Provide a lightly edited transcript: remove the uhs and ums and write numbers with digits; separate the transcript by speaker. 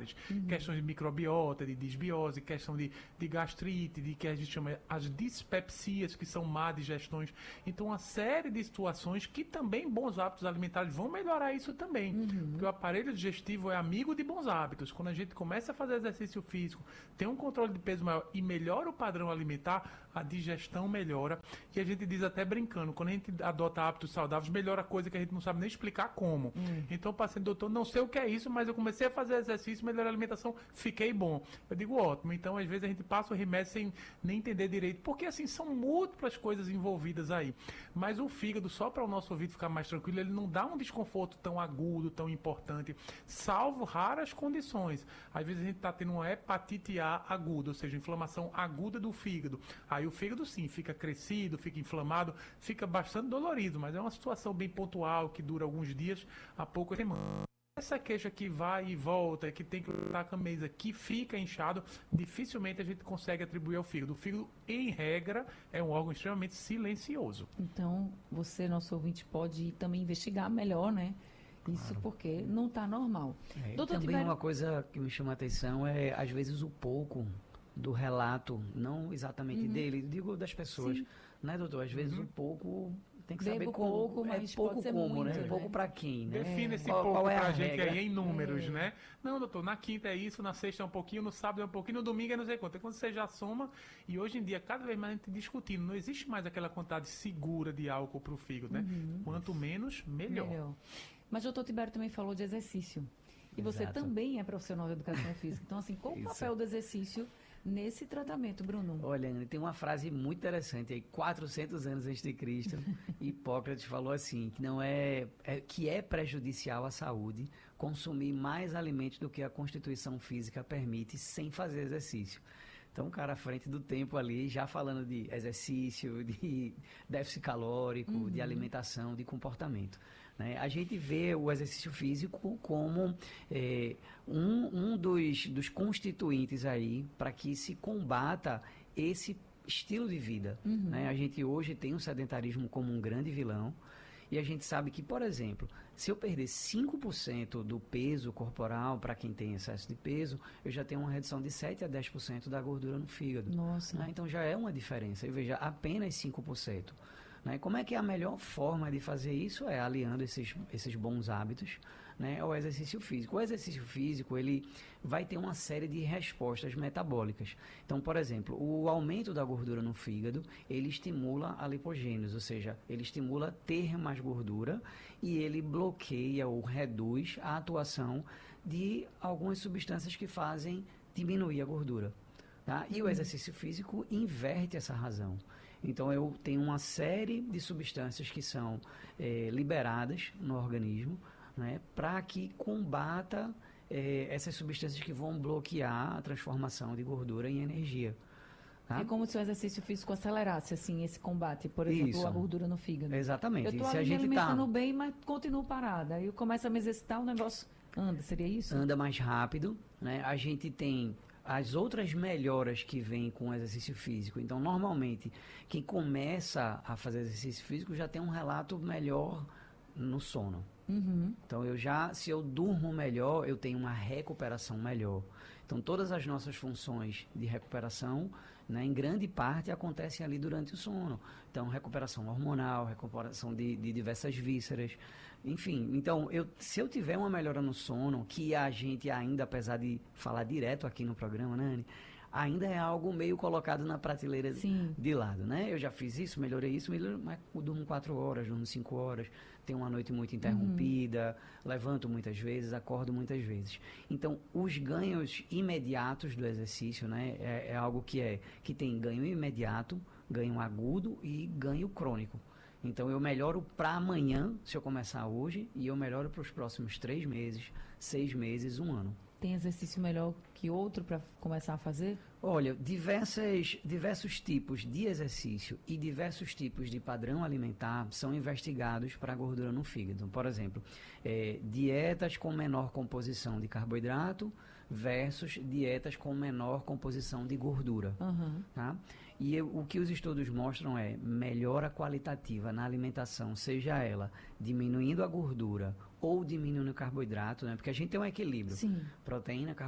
Speaker 1: alimentares. Questões de microbiota, de disbiose, questão de gastrite, de que a gente chama as dispepsias, que são má digestões. Então, uma série de situações que também bons hábitos alimentares vão melhorar isso também. Porque o aparelho digestivo é amigo de bons hábitos. Quando a gente começa a fazer exercício físico, tem um controle de peso maior e melhora o padrão alimentar, a digestão melhora. E a gente diz até brincando, quando a gente adota hábitos saudáveis, melhora coisa que a gente não sabe nem explicar como. Então, o paciente, doutor, não sei o que é isso, mas eu comecei a fazer exercício, melhorei a alimentação, fiquei bom. Eu digo, ótimo. Então, às vezes, a gente passa o remédio sem nem entender direito, porque, assim, são múltiplas coisas envolvidas aí. Mas o fígado, só para o nosso ouvido ficar mais tranquilo, ele não dá um desconforto tão agudo, tão importante, salvo raras condições. Às vezes, a gente está tendo uma hepatite A aguda, ou seja, inflamação aguda do fígado. Aí o fígado, sim, fica crescido, fica inflamado, fica bastante dolorido, mas é uma situação bem pontual, que dura alguns dias a poucas semanas. Essa queixa que vai e volta, que tem que usar a camisa, que fica inchado, dificilmente a gente consegue atribuir ao fígado. O fígado, em regra, é um órgão extremamente silencioso.
Speaker 2: Então, você, nosso ouvinte, pode também investigar melhor, né? Isso porque não está normal.
Speaker 3: Doutor também Tibério... uma coisa que me chama a atenção é, às vezes, o pouco do relato, não exatamente dele, digo das pessoas, sim, né, doutor? Às vezes o pouco tem que saber como,
Speaker 2: pouco, mas
Speaker 3: pouco
Speaker 2: pode ser
Speaker 3: como,
Speaker 2: muito,
Speaker 3: né? Pouco para quem, né?
Speaker 1: Define esse pouco pra gente aí em números, né? Não, doutor, na quinta é isso, na sexta é um pouquinho, no sábado é um pouquinho, no domingo é não sei quanto. É quando você já soma, e hoje em dia, cada vez mais a gente discutindo, não existe mais aquela quantidade segura de álcool pro fígado, né? Quanto menos, melhor.
Speaker 2: Mas o doutor Tibério também falou de exercício. E você também é profissional de educação física. Então, assim, qual o papel do exercício nesse tratamento, Bruno?
Speaker 3: Olha, Ana, tem uma frase muito interessante aí, 400 anos antes de Cristo, Hipócrates falou assim, que não que é prejudicial à saúde consumir mais alimentos do que a constituição física permite sem fazer exercício. Então, o cara à frente do tempo ali, já falando de exercício, de déficit calórico, de alimentação, de comportamento, né? A gente vê o exercício físico como um dos constituintes aí para que se combata esse estilo de vida, né? A gente hoje tem o sedentarismo como um grande vilão. E a gente sabe que, por exemplo, se eu perder 5% do peso corporal, para quem tem excesso de peso, eu já tenho uma redução de 7 a 10% da gordura no fígado.
Speaker 2: Nossa.
Speaker 3: Né? Então já é uma diferença. E veja, apenas 5%. Né? Como é que a melhor forma de fazer isso é aliando esses bons hábitos, né, ao exercício físico. O exercício físico, ele vai ter uma série de respostas metabólicas. Então, por exemplo, o aumento da gordura no fígado, ele estimula a lipogênese, ou seja, ele estimula ter mais gordura e ele bloqueia ou reduz a atuação de algumas substâncias que fazem diminuir a gordura. Tá? E o exercício físico inverte essa razão. Então, eu tenho uma série de substâncias que são liberadas no organismo, né, para que combata essas substâncias que vão bloquear a transformação de gordura em energia. Tá?
Speaker 2: É como se o exercício físico acelerasse assim, esse combate, por exemplo, a gordura no fígado.
Speaker 3: Exatamente.
Speaker 2: Eu estou me alimentando bem, mas continuo parada. Aí eu começo a me exercitar, o negócio anda, seria isso?
Speaker 3: Anda mais rápido, né? A gente tem as outras melhoras que vêm com o exercício físico. Então, normalmente, quem começa a fazer exercício físico já tem um relato melhor no sono. Então, se eu durmo melhor, eu tenho uma recuperação melhor. Então, todas as nossas funções de recuperação, né, em grande parte, acontecem ali durante o sono. Então, recuperação hormonal, recuperação de diversas vísceras, enfim. Então, se eu tiver uma melhora no sono, que a gente ainda, apesar de falar direto aqui no programa, né, Anny, ainda é algo meio colocado na prateleira de lado, né? Eu já fiz isso, melhorei isso, mas eu durmo 4 horas, durmo 5 horas, tenho uma noite muito interrompida, levanto muitas vezes, acordo muitas vezes. Então, os ganhos imediatos do exercício, né, é algo que tem ganho imediato, ganho agudo e ganho crônico. Então, eu melhoro para amanhã, se eu começar hoje, e eu melhoro para os próximos 3 meses, 6 meses, 1 ano.
Speaker 2: Tem exercício melhor que outro para começar a fazer?
Speaker 3: Olha, diversos tipos de exercício e diversos tipos de padrão alimentar são investigados para a gordura no fígado. Por exemplo, dietas com menor composição de carboidrato versus dietas com menor composição de gordura. Tá? E o que os estudos mostram é melhora qualitativa na alimentação, seja ela diminuindo a gordura ou diminuindo o carboidrato, né? Porque a gente tem um equilíbrio.
Speaker 2: Sim.
Speaker 3: Proteína, carboidrato